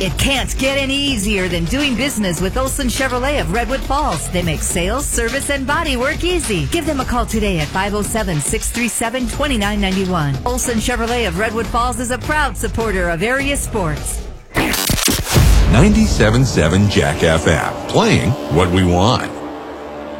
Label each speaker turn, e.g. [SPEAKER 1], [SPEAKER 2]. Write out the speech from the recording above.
[SPEAKER 1] It can't get any easier than doing business with Olson Chevrolet of Redwood Falls. They make sales, service, and body work easy. Give them a call today at 507-637-2991. Olson Chevrolet of Redwood Falls is a proud supporter of area sports.
[SPEAKER 2] 97.7 Jack FM, playing what we want.